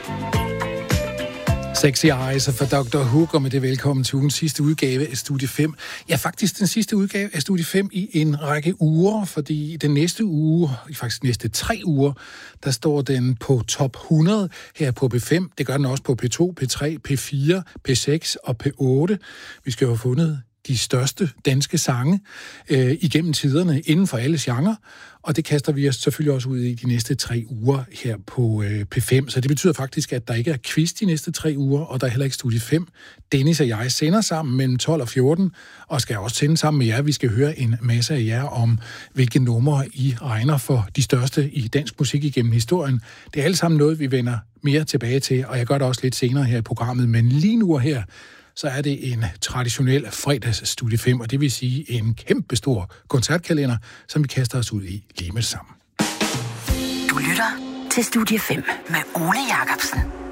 Sexy Eyes for Dr. Hook, og med det velkommen til ugens sidste udgave af Studie 5. Ja, faktisk den sidste udgave af Studie 5 i en række uger, fordi den næste uge, faktisk næste 3 uger, der står den på top 100 her på P5. Det gør den også på P2, P3, P4, P6 og P8. Vi skal jo have fundet de største danske sange igennem tiderne inden for alle genrer, og det kaster vi os selvfølgelig også ud i de næste 3 uger her på P5. Så det betyder faktisk, at der ikke er quiz de næste 3 uger, og der er heller ikke Studie 5. Dennis og jeg sender sammen mellem 12 og 14, og skal også sende sammen med jer. Vi skal høre en masse af jer om, hvilke numre I regner for de største i dansk musik igennem historien. Det er alt sammen noget, vi vender mere tilbage til, og jeg gør det også lidt senere her i programmet, men lige nu og her, så er det en traditionel fredagsstudie 5, og det vil sige en kæmpestor koncertkalender, som vi kaster os ud i lige med sammen. Du lytter til Studie 5 med Ole Jacobsen.